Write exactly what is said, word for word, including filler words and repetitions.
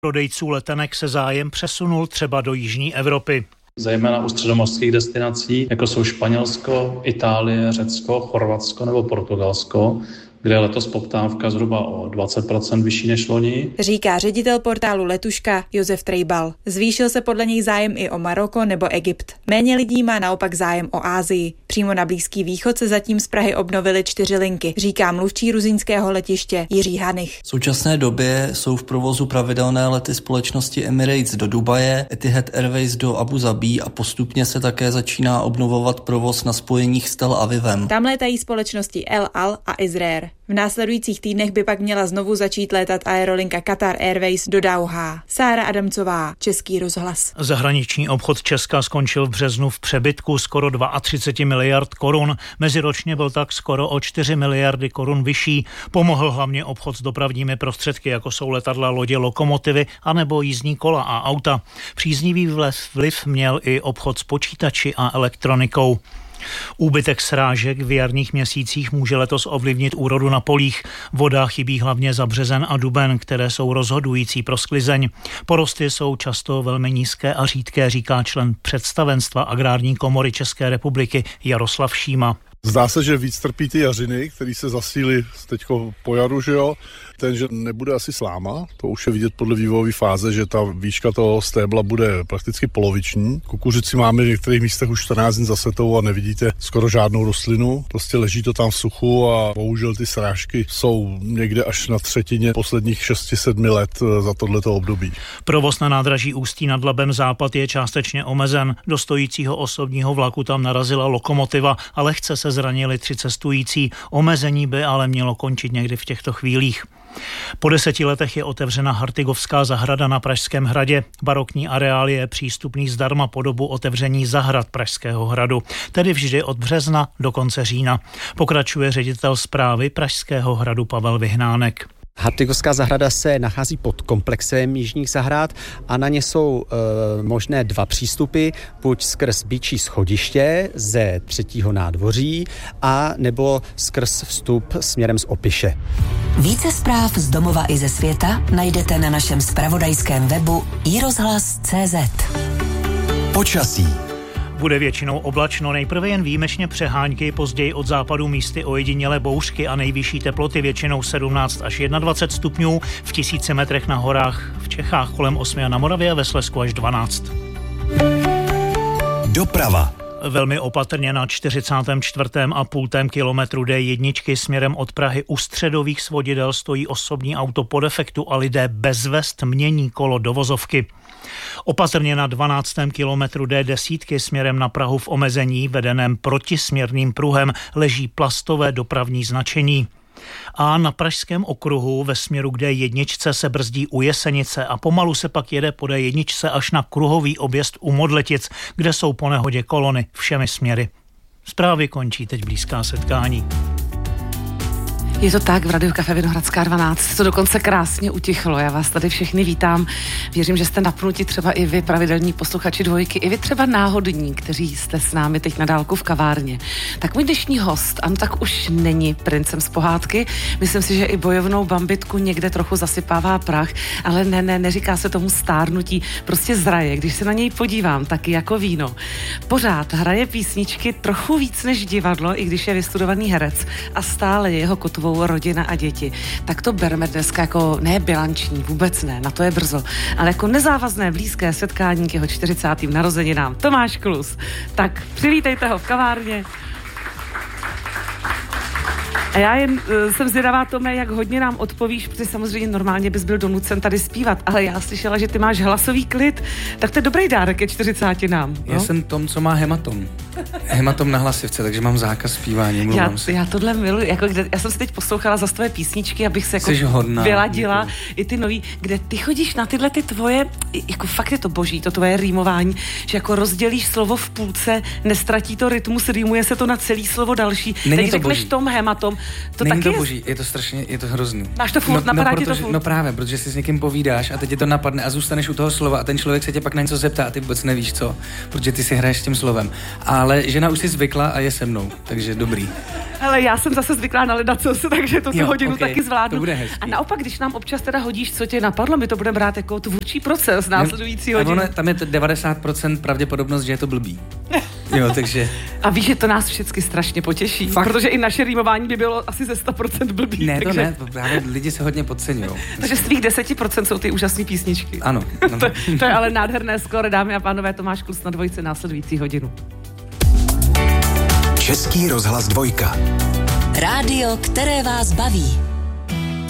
Prodejců letenek se zájem přesunul třeba do jižní Evropy. Zejména u středomořských destinací, jako jsou Španělsko, Itálie, Řecko, Chorvatsko nebo Portugalsko, kde je letos poptávka zhruba o dvacet procent vyšší než loni. Říká ředitel portálu Letuška Josef Trejbal. Zvýšil se podle něj zájem i o Maroko nebo Egypt. Méně lidí má naopak zájem o Asii. Přímo na Blízký východ se zatím z Prahy obnovily čtyři linky, říká mluvčí ruzyňského letiště Jiří Hanich. V současné době jsou v provozu pravidelné lety společnosti Emirates do Dubaje, Etihad Airways do Abu Zabí a postupně se také začíná obnovovat provoz na spojeních s Tel Avivem. Tam létají společnosti El Al a Izrair. V následujících týdnech by pak měla znovu začít létat aerolinka Qatar Airways do Dauhá. Sára Adamcová, Český rozhlas. Zahraniční obchod Česka skončil v březnu v přebytku skoro třicet dva miliard korun. Meziročně byl tak skoro o čtyři miliardy korun vyšší. Pomohl hlavně obchod s dopravními prostředky, jako jsou letadla, lodě, lokomotivy anebo jízdní kola a auta. Příznivý vliv měl i obchod s počítači a elektronikou. Úbytek srážek v jarních měsících může letos ovlivnit úrodu na polích. Voda chybí hlavně za březen a duben, které jsou rozhodující pro sklizeň. Porosty jsou často velmi nízké a řídké, říká člen představenstva Agrární komory České republiky Jaroslav Šíma. Zdá se, že víc trpí ty jařiny, které se zasílí teďko po jaru, že jo. Ten, že nebude asi sláma, to už je vidět podle vývojové fáze, že ta výška toho stébla bude prakticky poloviční. Kukuřici máme v některých místech už čtrnáct dní za setou a nevidíte skoro žádnou rostlinu. Prostě leží to tam v suchu a bohužel ty srážky jsou někde až na třetině posledních šesti sedmi let za tohleto období. Provoz na nádraží Ústí nad Labem Západ je částečně omezen. Do stojícího osobního vlaku tam narazila lokomotiva a lehce se zranili tři cestující. Omezení by ale mělo končit někdy v těchto chvílích. Po deseti letech je otevřena Hartygovská zahrada na Pražském hradě. Barokní areál je přístupný zdarma po dobu otevření zahrad Pražského hradu, tedy vždy od března do konce října. Pokračuje ředitel správy Pražského hradu Pavel Vyhnánek. Hartygovská zahrada se nachází pod komplexem jižních zahrad a na ně jsou e, možné dva přístupy, buď skrz býčí schodiště ze třetího nádvoří a nebo skrz vstup směrem z Opiše. Více zpráv z domova i ze světa najdete na našem zpravodajském webu i rozhlas tečka cé zet. Počasí. Bude většinou oblačno, nejprve jen výjimečně přehánky, později od západu místy ojedinělé bouřky a nejvyšší teploty většinou sedmnáct až dvacet jedna stupňů, v tisíci metrech na horách v Čechách kolem osmi a na Moravě a ve Slezsku až dvanáct. Doprava. Velmi opatrně na čtyřicátém čtvrtém a půltém kilometru dé jedna směrem od Prahy u středových svodidel stojí osobní auto po defektu a lidé bez vest mění kolo do vozovky. Opatrně na dvanáctém kilometru dé deset směrem na Prahu v omezení vedeném protisměrným pruhem leží plastové dopravní značení. A na Pražském okruhu ve směru k dé jedna se brzdí u Jesenice a pomalu se pak jede po dé jedna až na kruhový objezd u Modletic, kde jsou po nehodě kolony všemi směry. Zprávy končí teď blízká setkání. Je to tak, v Radiu Kafe Vinohradská dvanáct, to dokonce krásně utichlo. Já vás tady všechny vítám. Věřím, že jste napnuti třeba i vy, pravidelní posluchači dvojky, i vy třeba náhodní, kteří jste s námi teď na dálku v kavárně. Tak můj dnešní host, ano, tak už není princem z pohádky. Myslím si, že i bojovnou bambitku někde trochu zasypává prach, ale ne, ne, neříká se tomu stárnutí, prostě zraje. Když se na něj podívám, taky jako víno. Pořád hraje písničky trochu víc než divadlo, i když je vystudovaný herec a stále je jeho kotvou rodina a děti. Tak to bereme dneska jako ne bilanční, vůbec ne, na to je brzo, ale jako nezávazné blízké setkání k jeho čtyřicátým narozeninám. Tomáš Klus. Tak přivítejte ho v kavárně. A já jen uh, jsem zvědavá, Tome, jak hodně nám odpovíš, protože samozřejmě normálně bys byl donucen tady zpívat, ale já slyšela, že ty máš hlasový klid, tak to je dobrý dárek ke čtyřicátinám. Já jsem Tom, co má hematom. Hematom na hlasivce, takže mám zákaz zpívání, já, já tohle miluji, jako kde, já jsem si teď poslouchala za tvoje písničky, abych se jako hodná, vyladila, děkuji. I ty nový, kde ty chodíš na tyhle ty tvoje, jako fakt je to boží, to tvoje rýmování, že jako rozdělíš slovo v půlce, nestratí to rytmus, rýmuje se to na celý slovo další. Není teď to řekneš boží. Tom hematom, to Není taky to boží, je to strašně, je to hrozný. Máš to furt, no, napadá no, ti to protože, furt. No právě, protože si s někým povídáš a teď tě to napadne a zůstaneš u toho slova a ten člověk se tě pak na něco zeptá a ty vůbec nevíš co, protože ty si hraješ s tím slovem. Ale Ale žena už si zvykla a je se mnou, takže dobrý. Ale já jsem zase zvyklá na ledacos, takže to tu hodinu okay, taky zvládnu. To bude hezký. A naopak, když nám občas teda hodíš, co tě napadlo, my to budeme brát jako tvůrčí proces následující hodinu. Ono, tam je devadesát procent pravděpodobnost, že je to blbý. Jo, takže... A víš, že to nás všechny strašně potěší, Fakt? Protože i naše rýmování by bylo asi ze sto procent blbý. Ne, takže... to ne, to právě lidi se hodně podceňujou. Takže z tvých deset procent jsou ty úžasné písničky. Ano. ano. to, to je ale nádherné skoro, dámy a pánové, Tomáš Klus na Dvojce následující hodinu. Český rozhlas Dvojka. Rádio, které vás baví.